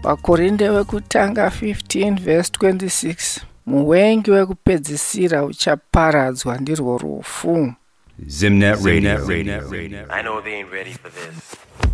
Vakorinde vekutanga 15 verse 26. Muwengi wekupedzisira uchaparadzwa ndirwo rufu. Zimnet Radio. I know they ain't ready for this.